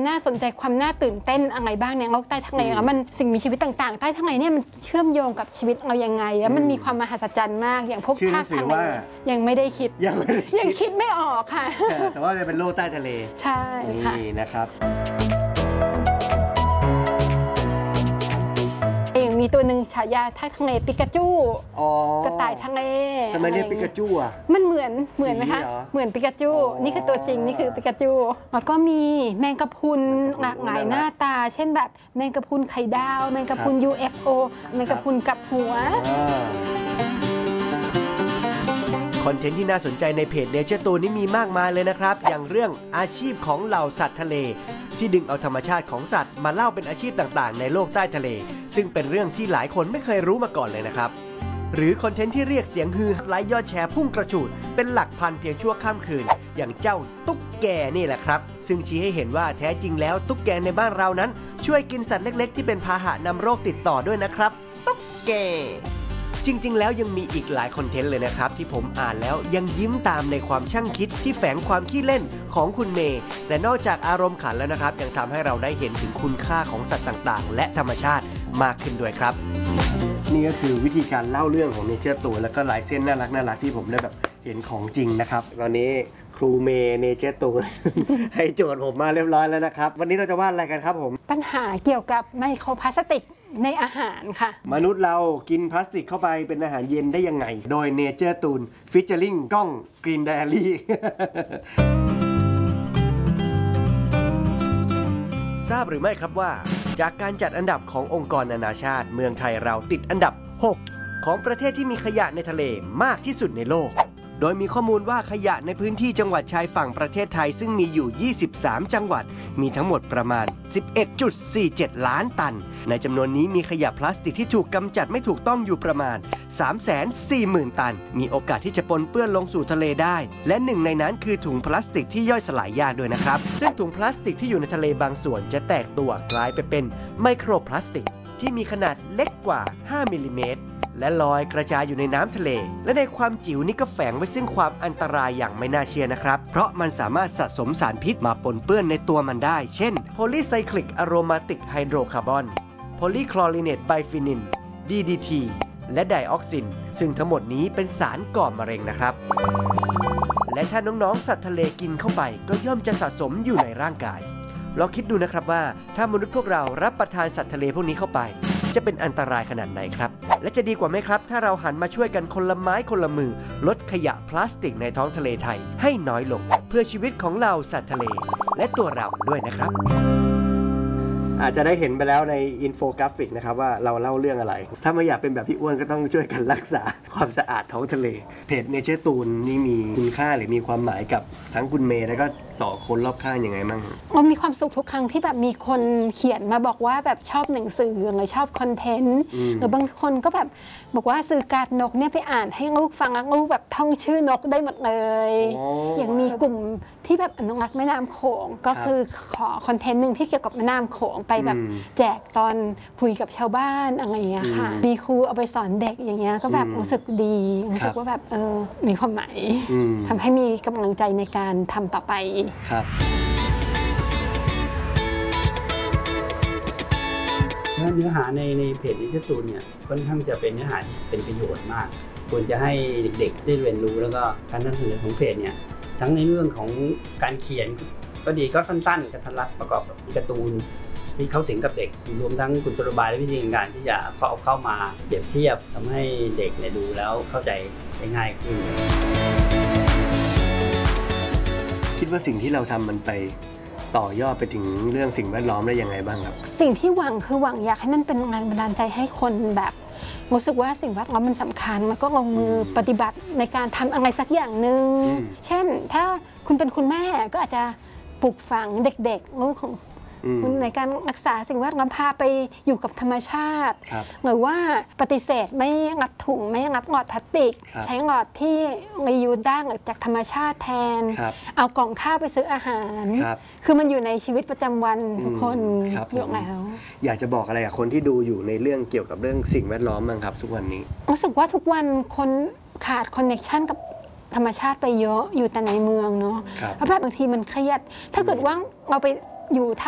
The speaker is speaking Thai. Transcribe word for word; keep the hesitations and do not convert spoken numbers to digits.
น่าสนใจความน่าตื่นเต้นอะไรบ้างเนี่ยโลกใต้ทะเลมันสิ่งมีชีวิตต่างๆใต้ทะเลเนี่ยมันเชื่อมโยงกับชีวิตเรายังไงแล้วมันมีความมหัศจรรย์มากอย่างพวกท่าทะเลยังไม่ได้คิดยังยังคิดไม่ออกค่ะแต่ว่าจะเป็นโลกใต้ทะเลใช่ค่ะนี่นะครับมีตัวหนึ่งฉายาท่าทะเลปิกาจูกระต่ายทะเลทำไมเรียกปิกาจูอ่ะมันเหมือนเหมือนไหมคะเหมือนปิกาจูนี่คือตัวจริงนี่คือปิกาจูแล้วก็มีแมงกะพรุนหลากหลายหน้าตาเช่นแบบแมงกะพรุนไข่ดาวแมงกะพรุน ยู เอฟ โอ แมงกะพรุนกับหัวคอนเทนต์ที่น่าสนใจในเพจ Nature Toon นี่มีมากมายเลยนะครับอย่างเรื่องอาชีพของเหล่าสัตว์ทะเลที่ดึงเอาธรรมชาติของสัตว์มาเล่าเป็นอาชีพต่างๆในโลกใต้ทะเลซึ่งเป็นเรื่องที่หลายคนไม่เคยรู้มาก่อนเลยนะครับหรือคอนเทนต์ที่เรียกเสียงฮือไลค์ยอดแชร์พุ่งกระฉูดเป็นหลักพันเพียงชั่วข้ามคืนอย่างเจ้าตุ๊กแกนี่แหละครับซึ่งชี้ให้เห็นว่าแท้จริงแล้วตุ๊กแกในบ้านเรานั้นช่วยกินสัตว์เล็กๆที่เป็นพาหะนำโรคติดต่อด้วยนะครับตุ๊กแกจริงๆแล้วยังมีอีกหลายคอนเทนต์เลยนะครับที่ผมอ่านแล้วยังยิ้มตามในความช่างคิดที่แฝงความขี้เล่นของคุณเมย์แต่นอกจากอารมณ์ขันแล้วนะครับยังทำให้เราได้เห็นถึงคุณค่าของสัตว์ต่างๆและธรรมชาติมากขึ้นด้วยครับนี่ก็คือวิธีการเล่าเรื่องของ Nature Toon แล้วก็ลายเส้นน่ารักน่ารักที่ผมได้แบบเห็นของจริงนะครับตอนนี้ครูเมย์ Nature Toon ให้โจทย์ผมมาเรียบร้อยแล้วนะครับวันนี้เราจะวาดอะไรกันครับผมปัญหาเกี่ยวกับไมโครพลาสติกในอาหารค่ะมนุษย์เรากินพลาสติกเข้าไปเป็นอาหารเย็นได้ยังไงโดย Nature Toon featuring กล้อง Green Diary ทราบหรือไม่ครับว่าจากการจัดอันดับขององค์กรนานาชาติเมืองไทยเราติดอันดับหกของประเทศที่มีขยะในทะเลมากที่สุดในโลกโดยมีข้อมูลว่าขยะในพื้นที่จังหวัดชายฝั่งประเทศไทยซึ่งมีอยู่ยี่สิบสามจังหวัดมีทั้งหมดประมาณ สิบเอ็ดจุดสี่เจ็ด ล้านตันในจำนวนนี้มีขยะพลาสติกที่ถูกกำจัดไม่ถูกต้องอยู่ประมาณ สามแสนสี่หมื่น ตันมีโอกาสที่จะปนเปื้อนลงสู่ทะเลได้และหนึ่งในนั้นคือถุงพลาสติกที่ย่อยสลายยากด้วยนะครับซึ่งถุงพลาสติกที่อยู่ในทะเลบางส่วนจะแตกตัวกลายไปเป็นไมโครพลาสติกที่มีขนาดเล็กกว่าห้ามิลลิเมตรและลอยกระจายอยู่ในน้ำทะเลและในความจิ๋วนี้ก็แฝงไว้ซึ่งความอันตรายอย่างไม่น่าเชื่อนะครับเพราะมันสามารถสะสมสารพิษมาปนเปื้อนในตัวมันได้เช่น Polycyclic Aromatic Hydrocarbon Polychlorinate Biphenyl ดี ดี ที และไดออกซินซึ่งทั้งหมดนี้เป็นสารก่อมะเร็งนะครับและถ้าน้องๆสัตว์ทะเลกินเข้าไปก็ย่อมจะสะสมอยู่ในร่างกายลองคิดดูนะครับว่าถ้ามนุษย์พวกเรารับประทานสัตว์ทะเลพวกนี้เข้าไปจะเป็นอันตรายขนาดไหนครับและจะดีกว่าไหมครับถ้าเราหันมาช่วยกันคนละไม้คนละมือลดขยะพลาสติกในท้องทะเลไทยให้น้อยลงเพื่อชีวิตของเราสัตว์ทะเลและตัวเราด้วยนะครับอาจจะได้เห็นไปแล้วในอินโฟกราฟิกนะครับว่าเราเล่าเรื่องอะไรถ้าไม่อยากเป็นแบบพี่อ้วนก็ต้องช่วยกันรักษาความสะอาดท้องทะเลเพจ Nature Toon นี่มีคุณค่าหรือมีความหมายกับทั้งคุณเมย์แล้วก็ต่อคนรอบข้างยังไงบ้างมันมีความสุขทุกครั้งที่แบบมีคนเขียนมาบอกว่าแบบชอบหนังสือหรือชอบคอนเทนต์หรือบางคนก็แบบบอกว่าซื้อการ์ดนกเนี่ยไปอ่านให้ลูกฟังแล้วลูกแบบท่องชื่อนกได้หมดเลยอย่างมีกลุ่มที่แบบอนุรักษ์แม่น้ำโขงก็คือขอคอนเทนต์หนึ่งที่เกี่ยวกับแม่น้ำโขงไปแบบแจกตอนคุยกับชาวบ้านอะไรอย่างเงี้ยค่ะมีครูเอาไปสอนเด็กอย่างเงี้ยก็แบบรู้สึกดีรู้สึกว่าแบบเออมีความหมายทำให้มีกำลังใจในการทำต่อไปครับเนื้อหาในในเพจNature Toonเนี่ยค่อนข้างจะเป็นเนื้อหาที่เป็นประโยชน์มากควรจะให้เด็กๆได้เรียนรู้แล้วก็การนำเสนอของเพจเนี่ยทั้งในเรื่องของการเขียนก็ดีก็สั้นๆกระทัดรัดประกอบกับการ์ตูนที่เข้าถึงกับเด็กรวมทั้งกุศโลบายและวิธีการที่จะเอาเข้ามาเปรียบเทียบทำให้เด็กเนี่ยดูแล้วเข้าใจได้ง่ายขึ้นคิดว่าสิ่งที่เราทำมันไปต่อยอดไปถึงเรื่องสิ่งแวดล้อมได้ยังไงบ้างครับสิ่งที่หวังคือหวังอยากให้มันเป็นแรงบันดาลใจให้คนแบบรู้สึกว่าสิ่งแวดล้อมมันสำคัญแล้วก็ลงมือปฏิบัติในการทำอะไรสักอย่างหนึ่งเช่นถ้าคุณเป็นคุณแม่ก็อาจจะปลูกฝังเด็กๆลูกของคุณในการรักษาสิ่งแวดล้อมพาไปอยู่กับธรรมชาติหรือว่าปฏิเสธไม่รับถุงไม่รับหลอดพลาสติกใช้หลอดที่รียูสได้จากธรรมชาติแทนเอากล่องข้าวไปซื้ออาหารคือมันอยู่ในชีวิตประจำวันทุกคนอยู่แล้วอยากจะบอกอะไรกับคนที่ดูอยู่ในเรื่องเกี่ยวกับเรื่องสิ่งแวดล้อมบ้างครับทุกวันนี้รู้สึกว่าทุกวันคนขาดคอนเนคชั่นกับธรรมชาติไปเยอะอยู่แต่ในเมืองเนาะเพราะแบบบางทีมันเครียดถ้าเกิดว่าเราไปอยู่